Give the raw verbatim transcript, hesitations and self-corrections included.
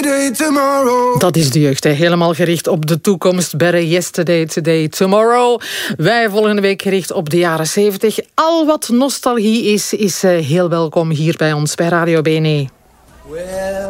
yesterday, tomorrow. Dat is de jeugd, hè. Helemaal gericht op de toekomst. Better yesterday, today, tomorrow. Wij volgende week gericht op de jaren zeventig. Al wat nostalgie is, is uh, heel welkom hier bij ons bij Radio B N E. Well,